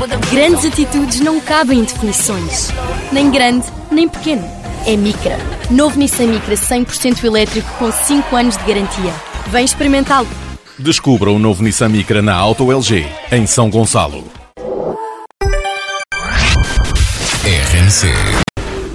Grandes atitudes não cabem em definições. Nem grande, nem pequeno. É Micra. Novo Nissan Micra 100% elétrico com 5 anos de garantia. Vem experimentá-lo. Descubra o novo Nissan Micra na Auto LG, em São Gonçalo. RNC